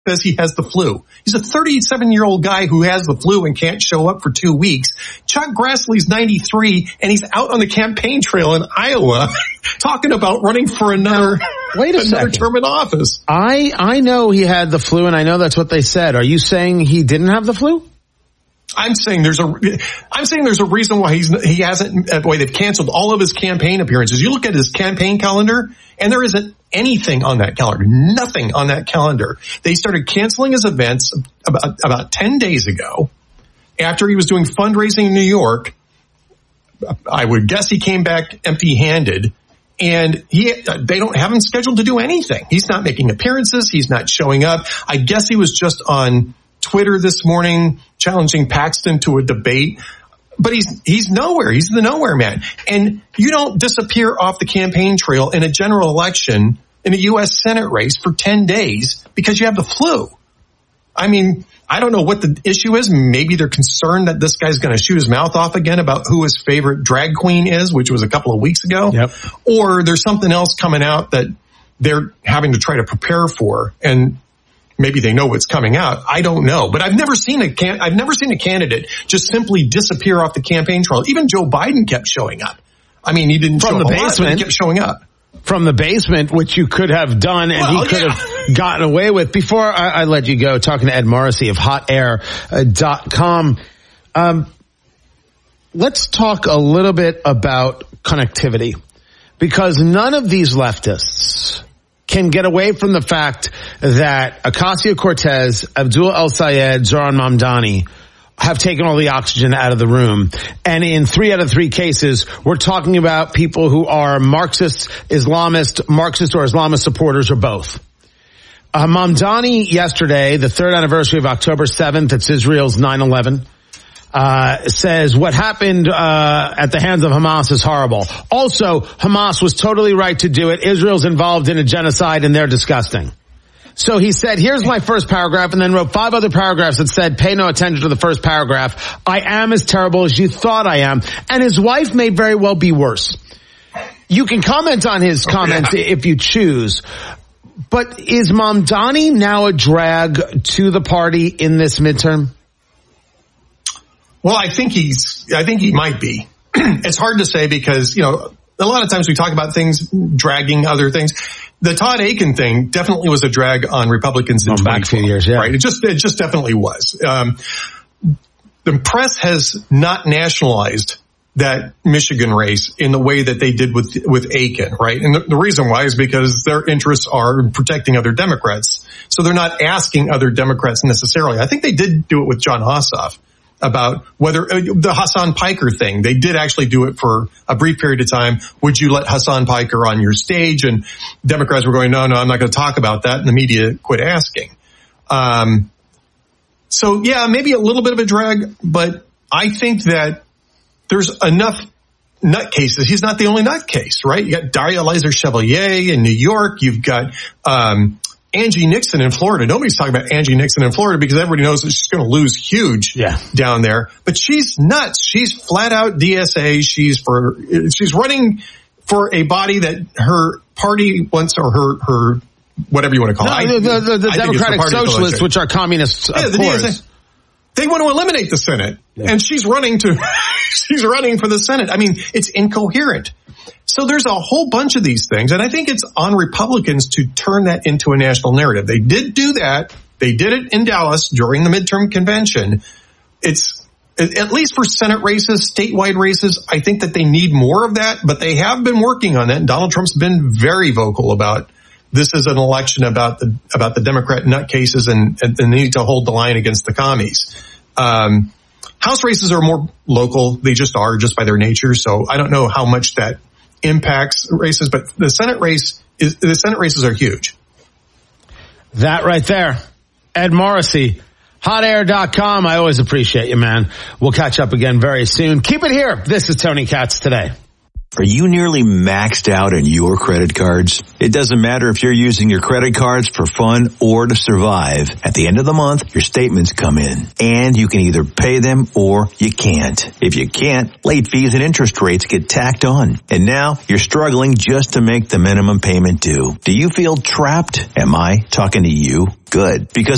says he has the flu. He's a 37-year-old guy who has the flu and can't show up for 2 weeks. Chuck Grassley's 93, and he's out on the campaign trail in Iowa talking about running for another term in office. I know he had the flu, and I know that's what they said. Are you saying he didn't have the flu? I'm saying there's a reason why they've canceled all of his campaign appearances. You look at his campaign calendar, and there isn't anything on that calendar. Nothing on that calendar. They started canceling his events about 10 days ago after he was doing fundraising in New York. I would guess he came back empty-handed, and they don't have him scheduled to do anything. He's not making appearances. He's not showing up. I guess he was just on Twitter this morning challenging Paxton to a debate, but he's nowhere. He's the nowhere man. And you don't disappear off the campaign trail in a general election in a U.S. Senate race for 10 days because you have the flu. I mean, I don't know what the issue is. Maybe they're concerned that this guy's going to shoot his mouth off again about who his favorite drag queen is, which was a couple of weeks ago. Yep. Or there's something else coming out that they're having to try to prepare for, and maybe they know what's coming out. I don't know, but I've never seen a candidate just simply disappear off the campaign trail. Even Joe Biden kept showing up. I mean, he didn't from show the up basement. A lot, but he kept showing up from the basement, which you could have done, and he could have gotten away with. Before I let you go, talking to Ed Morrissey of HotAir.com. Let's talk a little bit about connectivity, because none of these leftists can get away from the fact that Ocasio-Cortez, Abdul El-Sayed, Zohran Mamdani have taken all the oxygen out of the room. And in 3 out of 3 cases, we're talking about people who are Marxist or Islamist supporters, or both. Mamdani yesterday, the 3rd anniversary of October 7th, it's Israel's 9/11. Says what happened at the hands of Hamas is horrible. Also, Hamas was totally right to do it. Israel's involved in a genocide, and they're disgusting. So he said, here's my first paragraph, and then wrote 5 other paragraphs that said, pay no attention to the first paragraph. I am as terrible as you thought I am. And his wife may very well be worse. You can comment on his comments if you choose. But is Mamdani now a drag to the party in this midterm? Well, I think he might be. It's hard to say because, a lot of times we talk about things dragging other things. The Todd Aiken thing definitely was a drag on Republicans in back a few years, yeah. Right. It just definitely was. The press has not nationalized that Michigan race in the way that they did with Aiken, right? And the reason why is because their interests are in protecting other Democrats. So they're not asking other Democrats necessarily. I think they did do it with John Ossoff about whether the Hassan Piker thing. They did actually do it for a brief period of time. Would you let Hassan Piker on your stage? And Democrats were going, no, I'm not going to talk about that. And the media quit asking. So yeah, maybe a little bit of a drag, but I think that there's enough nutcases. He's not the only nutcase, right? You got Daria Elizer Chevalier in New York. You've got, Angie Nixon in Florida. Nobody's talking about Angie Nixon in Florida because everybody knows that she's going to lose huge down there. But she's nuts. She's flat out DSA. She's running for a body that her party wants, or her whatever you want to call it. The Democratic Socialists, which are communists, of course. DSA, they want to eliminate the Senate, and she's running for the Senate. I mean, it's incoherent. So there's a whole bunch of these things, and I think it's on Republicans to turn that into a national narrative. They did do that. They did it in Dallas during the midterm convention. It's, at least for Senate races, statewide races, I think that they need more of that, but they have been working on that. And Donald Trump's been very vocal about this is an election about the Democrat nutcases and the need to hold the line against the commies. House races are more local. They just are, just by their nature. So I don't know how much that impacts races, but the Senate races are huge. That right there. Ed Morrissey, HotAir.com. I always appreciate you, man. We'll catch up again very soon. Keep it here. This is Tony Katz Today. Are you nearly maxed out on your credit cards? It doesn't matter if you're using your credit cards for fun or to survive. At the end of the month, your statements come in, and you can either pay them or you can't. If you can't, late fees and interest rates get tacked on. And now you're struggling just to make the minimum payment due. Do you feel trapped? Am I talking to you? Good. Because